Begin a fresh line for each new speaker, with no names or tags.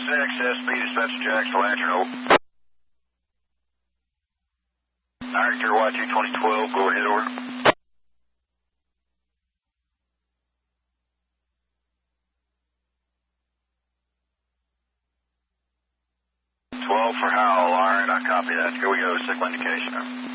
SB dispatch Jackson Lantern. Director YT 2012, go ahead, over. 12 for Howell, alright, I copy that. Here we go, signal indication.